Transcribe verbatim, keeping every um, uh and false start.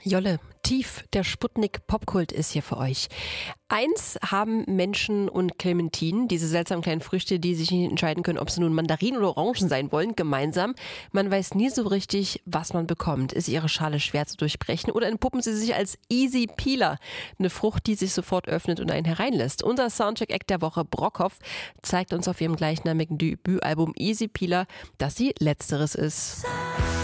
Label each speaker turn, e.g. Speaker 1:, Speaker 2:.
Speaker 1: Jolle, tief, der Sputnik-Popkult ist hier für euch. Eins haben Menschen und Clementinen, diese seltsamen kleinen Früchte, die sich nicht entscheiden können, ob sie nun Mandarinen oder Orangen sein wollen, gemeinsam. Man weiß nie so richtig, was man bekommt. Ist ihre Schale schwer zu durchbrechen oder entpuppen sie sich als Easy Peeler? Eine Frucht, die sich sofort öffnet und einen hereinlässt. Unser Soundcheck-Act der Woche, Brockhoff, zeigt uns auf ihrem gleichnamigen Debütalbum Easy Peeler, dass sie letzteres ist.